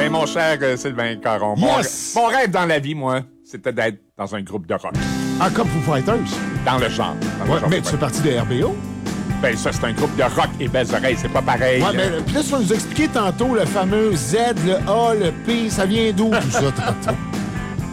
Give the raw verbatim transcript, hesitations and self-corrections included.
Ben, mon cher euh, Sylvain Caron, mon, Yes! mon rêve dans la vie, moi, c'était d'être dans un groupe de rock. Ah, comme Foo Fighters. Dans le genre. Dans le Ouais, genre mais de tu fais partie de R B O. Ben, ça, c'est un groupe de rock et belles oreilles. C'est pas pareil. Ouais, là. mais puis là, tu vas nous expliquer tantôt le fameux Z, le A, le P, ça vient d'où tout ça tantôt?